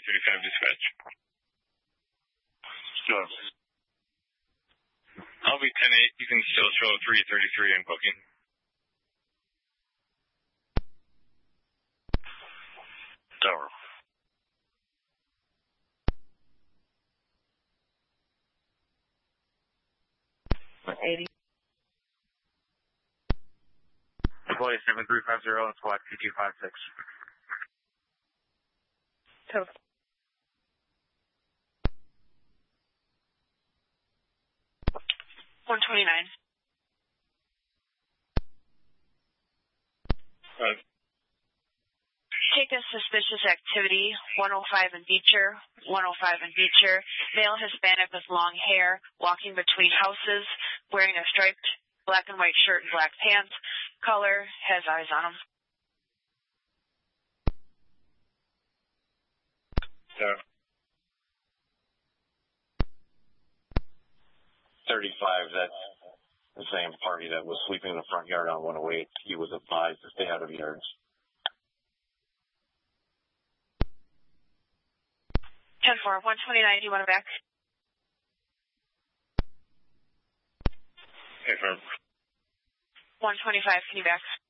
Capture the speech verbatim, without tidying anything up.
thirty-five dispatch. Sure. I'll be ten eight. You can still show three thirty-three in booking. Tower. eighty. Employee seven three five zero and squad two two five six. Total. one twenty-nine. Uh, Taken suspicious activity, one oh five in Beecher, one oh five in Beecher. Male Hispanic with long hair, walking between houses, wearing a striped black and white shirt and black pants. Color, has eyes on him. yeah. thirty-five, that's the same party that was sleeping in the front yard on one oh eight. He was advised to stay out of yards. ten four, one twenty-nine, do you want it back? Okay, firm. one twenty-five, can you back?